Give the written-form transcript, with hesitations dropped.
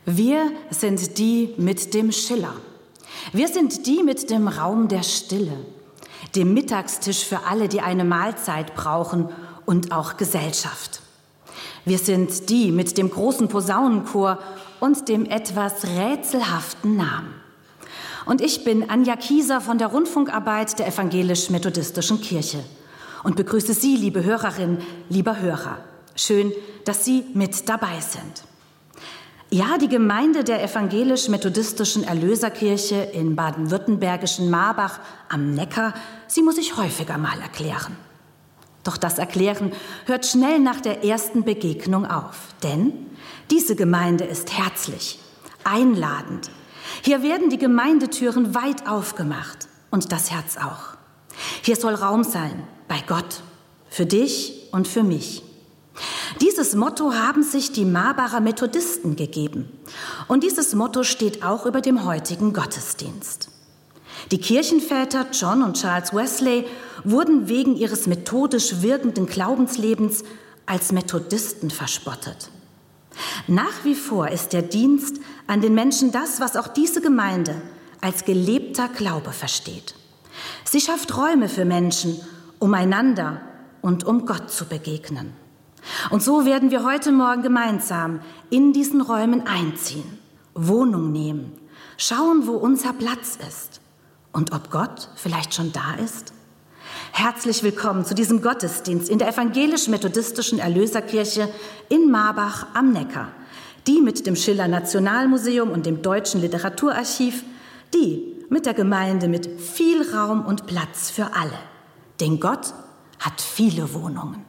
Wir sind die mit dem Schiller. Wir sind die mit dem Raum der Stille, dem Mittagstisch für alle, die eine Mahlzeit brauchen und auch Gesellschaft. Wir sind die mit dem großen Posaunenchor und dem etwas rätselhaften Namen. Und ich bin Anja Kieser von der Rundfunkarbeit der Evangelisch-Methodistischen Kirche und begrüße Sie, liebe Hörerinnen, lieber Hörer. Schön, dass Sie mit dabei sind. Ja, die Gemeinde der Evangelisch-Methodistischen Erlöserkirche in baden-württembergischen Marbach am Neckar, sie muss ich häufiger mal erklären. Doch das Erklären hört schnell nach der ersten Begegnung auf. Denn diese Gemeinde ist herzlich, einladend. Hier werden die Gemeindetüren weit aufgemacht und das Herz auch. Hier soll Raum sein bei Gott, für dich und für mich. Dieses Motto haben sich die Marbacher Methodisten gegeben. Und dieses Motto steht auch über dem heutigen Gottesdienst. Die Kirchenväter John und Charles Wesley wurden wegen ihres methodisch wirkenden Glaubenslebens als Methodisten verspottet. Nach wie vor ist der Dienst an den Menschen das, was auch diese Gemeinde als gelebter Glaube versteht. Sie schafft Räume für Menschen, um einander und um Gott zu begegnen. Und so werden wir heute Morgen gemeinsam in diesen Räumen einziehen, Wohnung nehmen, schauen, wo unser Platz ist und ob Gott vielleicht schon da ist. Herzlich willkommen zu diesem Gottesdienst in der Evangelisch-Methodistischen Erlöserkirche in Marbach am Neckar, die mit dem Schiller-Nationalmuseum und dem Deutschen Literaturarchiv, die mit der Gemeinde mit viel Raum und Platz für alle. Denn Gott hat viele Wohnungen.